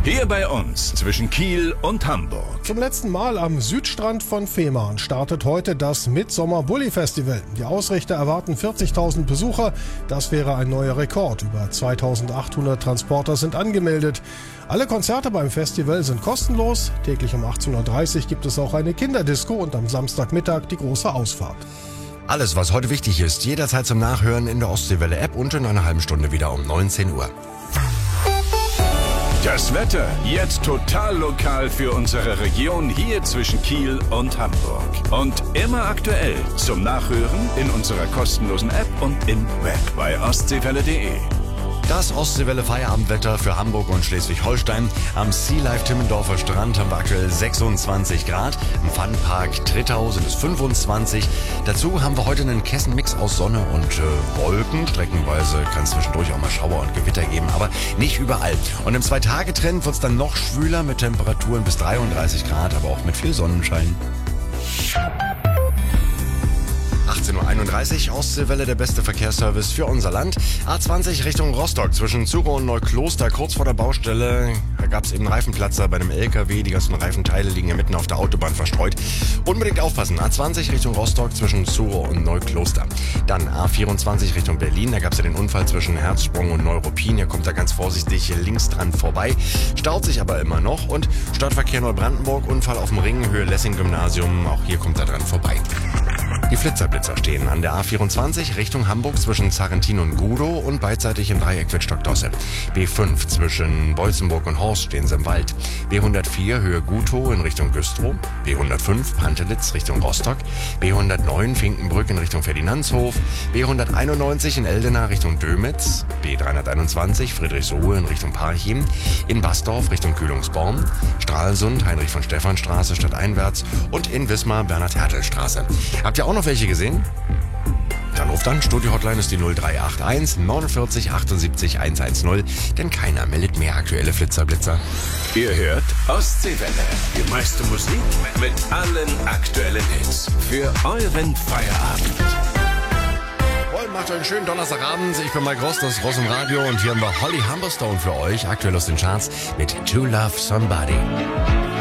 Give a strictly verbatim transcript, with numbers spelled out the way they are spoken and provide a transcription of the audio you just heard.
Hier bei uns zwischen Kiel und Hamburg. Zum letzten Mal am Südstrand von Fehmarn startet heute das Midsommer Bulli Festival. Die Ausrichter erwarten vierzigtausend Besucher. Das wäre ein neuer Rekord. Über zweitausendachthundert Transporter sind angemeldet. Alle Konzerte beim Festival sind kostenlos. Täglich um achtzehn Uhr dreißig gibt es auch eine Kinderdisco und am Samstagmittag die große Ausfahrt. Alles, was heute wichtig ist, jederzeit zum Nachhören in der Ostseewelle-App und in einer halben Stunde wieder um neunzehn Uhr. Das Wetter jetzt total lokal für unsere Region hier zwischen Kiel und Hamburg. Und immer aktuell zum Nachhören in unserer kostenlosen App und im Web bei ostseewelle punkt de. Das Ostseewelle-Feierabendwetter für Hamburg und Schleswig-Holstein. Am Sea Life Timmendorfer Strand haben wir aktuell sechsundzwanzig Grad. Im Funpark Trittau sind es fünfundzwanzig. Dazu haben wir heute einen Kessenmix aus Sonne und äh, Wolken. Streckenweise kann es zwischendurch auch mal Schauer und Gewitter geben, aber nicht überall. Und im Zwei-Tage-Trend wird es dann noch schwüler mit Temperaturen bis dreiunddreißig Grad, aber auch mit viel Sonnenschein. achtzehn Uhr einunddreißig, Ostseewelle, der beste Verkehrsservice für unser Land. A zwanzig Richtung Rostock zwischen Zuro und Neukloster, kurz vor der Baustelle. Da gab es eben einen Reifenplatzer bei einem L K W. Die ganzen Reifenteile liegen ja mitten auf der Autobahn verstreut. Unbedingt aufpassen. A zwanzig Richtung Rostock zwischen Zuro und Neukloster. Dann A vierundzwanzig Richtung Berlin. Da gab es ja den Unfall zwischen Herzsprung und Neuruppin. Hier kommt da ganz vorsichtig links dran vorbei. Staut sich aber immer noch. Und Stadtverkehr Neubrandenburg, Unfall auf dem Ring, Höhe Lessing-Gymnasium. Auch hier kommt er dran vorbei. Die Flitzerblitzer stehen an der A vierundzwanzig Richtung Hamburg zwischen Sarrentin und Gudow und beidseitig im Dreieck Wittstock-Dosse. B fünf zwischen Bolzenburg und Horst stehen sie im Wald. B hundertvier Höhe Gutow in Richtung Güstrow. B hundertfünf Pantelitz Richtung Rostock. B hundertneun Finkenbrück in Richtung Ferdinandshof. B hunderteinundneunzig in Eldena Richtung Dömitz. B dreihunderteinundzwanzig Friedrichsruhe in Richtung Parchim. In Basdorf Richtung Kühlungsborn. Stralsund Heinrich von Stephanstraße stadteinwärts und in Wismar Bernhard-Hertel-Straße. Habt ihr auch noch welche gesehen? Dann ruft an, Studio-Hotline ist die null drei acht eins neunundvierzig achtundsiebzig hundertzehn, denn keiner meldet mehr aktuelle Flitzerblitzer. Ihr hört Ostseewelle, die meiste Musik mit allen aktuellen Hits für euren Feierabend. Jawohl, macht euch einen schönen Donnerstagabend. Ich bin Mike Ross, das ist Ross im Radio und hier haben wir Holly Humberstone für euch, aktuell aus den Charts mit To Love Somebody.